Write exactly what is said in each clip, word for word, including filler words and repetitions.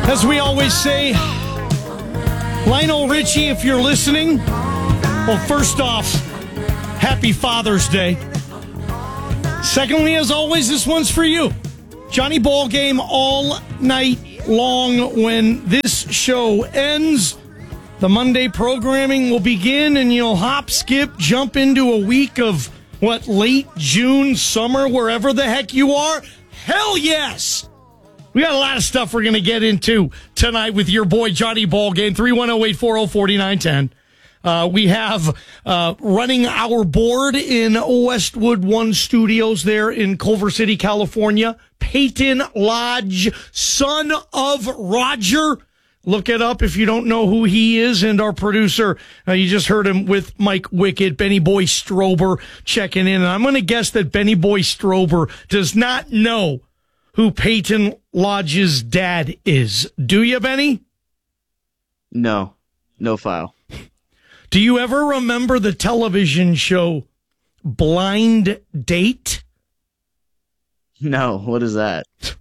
As we always say, Lionel Richie, if you're listening, well, first off, happy Father's Day. Secondly, as always, this one's for you. Johnny Ball Game all night long. When this show ends, the Monday programming will begin, and you'll hop, skip, jump into a week of, what, late June, summer, wherever the heck you are? Hell yes! We got a lot of stuff we're going to get into tonight with your boy Johnny Ball Game. three one zero, eight four zero, four nine one zero. Uh, we have uh, running our board in Westwood One Studios there in Culver City, California. Peyton Lodge, son of Roger. Look it up if you don't know who he is. And our producer, uh, you just heard him with Mike Wickett, Benny Boy Strober checking in. And I'm going to guess that Benny Boy Strober does not know who Peyton Lodge's dad is. Do you, Benny? No. No file. Do you ever remember the television show Blind Date? No. What is that?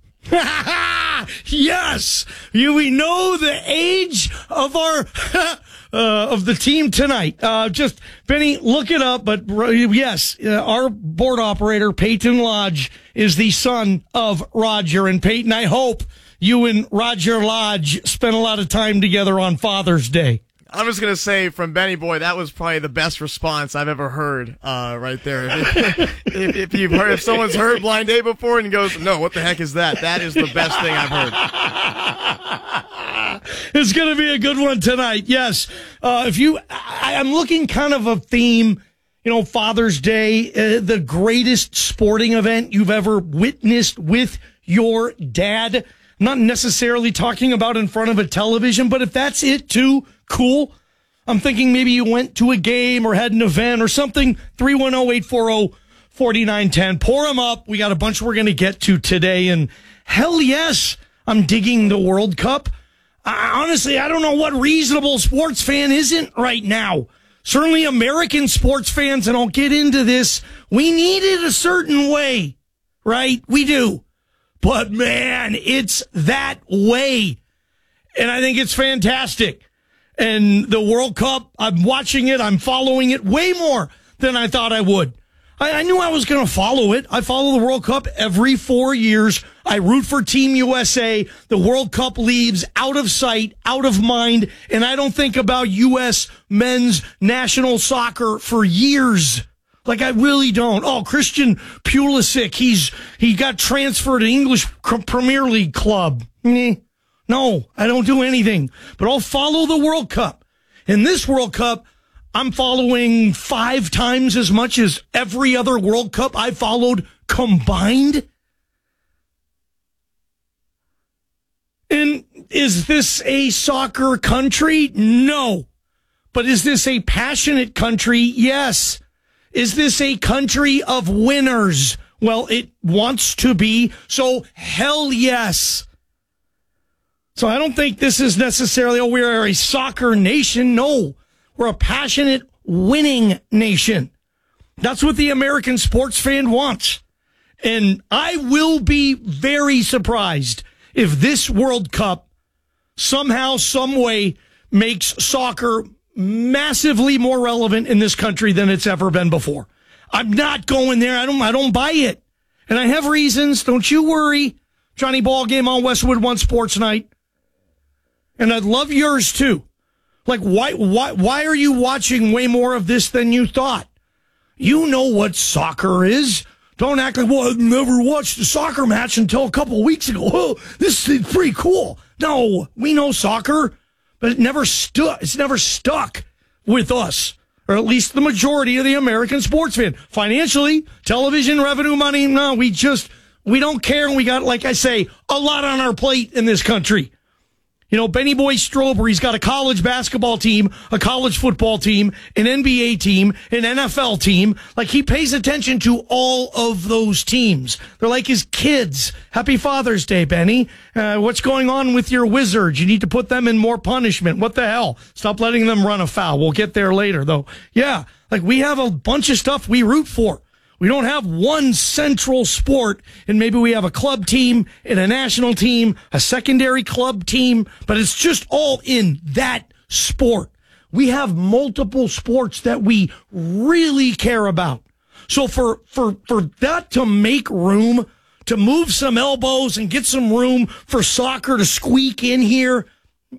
Yes! You, we know the age of our... Uh, of the team tonight. Uh, just, Benny, look it up. But uh, yes, uh, our board operator, Peyton Lodge, is the son of Roger. And Peyton, I hope you and Roger Lodge spent a lot of time together on Father's Day. I'm just going to say from Benny Boy, that was probably the best response I've ever heard uh, right there. If, if, if you've heard, if someone's heard Blind Date before and goes, no, what the heck is that? That is the best thing I've heard. It's going to be a good one tonight. Yes. Uh, if you, I, I'm looking kind of a theme, you know, Father's Day, uh, the greatest sporting event you've ever witnessed with your dad. I'm not necessarily talking about in front of a television, but if that's it too, cool. I'm thinking maybe you went to a game or had an event or something. three one zero, eight four zero, four nine one zero. Pour them up. We got a bunch we're going to get to today. And hell yes, I'm digging the World Cup. I, honestly, I don't know what reasonable sports fan isn't right now. Certainly American sports fans, and I'll get into this, we need it a certain way, right? We do. But man, it's that way. And I think it's fantastic. And the World Cup, I'm watching it, I'm following it way more than I thought I would. I, I knew I was going to follow it. I follow the World Cup every four years. I root for Team U S A. The World Cup leaves out of sight, out of mind, and I don't think about U S men's national soccer for years. Like, I really don't. Oh, Christian Pulisic, he's he got transferred to English Premier League club. No, I don't do anything. But I'll follow the World Cup. In this World Cup, I'm following five times as much as every other World Cup I followed combined. And is this a soccer country? No. But is this a passionate country? Yes. Is this a country of winners? Well, it wants to be, so hell yes. So I don't think this is necessarily, oh, we're a soccer nation. No, we're a passionate, winning nation. That's what the American sports fan wants. And I will be very surprised if this World Cup somehow, some way makes soccer massively more relevant in this country than it's ever been before. I'm not going there. I don't, I don't buy it. And I have reasons. Don't you worry. Johnny Ball Game on Westwood One Sports Night. And I'd love yours too. Like, why, why, why are you watching way more of this than you thought? You know what soccer is. Don't act like, well, I've never watched a soccer match until a couple of weeks ago. Oh, this is pretty cool. No, we know soccer, but it never stuck. It's never stuck with us, or at least the majority of the American sports fan. Financially, television revenue money, no, we just, we don't care. And we got, like I say, a lot on our plate in this country. You know, Benny Boy Strober, he's got a college basketball team, a college football team, an N B A team, an N F L team. Like, he pays attention to all of those teams. They're like his kids. Happy Father's Day, Benny. Uh, what's going on with your Wizards? You need to put them in more punishment. What the hell? Stop letting them run afoul. We'll get there later, though. Yeah, like, we have a bunch of stuff we root for. We don't have one central sport, and maybe we have a club team and a national team, a secondary club team, but it's just all in that sport. We have multiple sports that we really care about. So for, for, for that to make room, to move some elbows and get some room for soccer to squeak in here,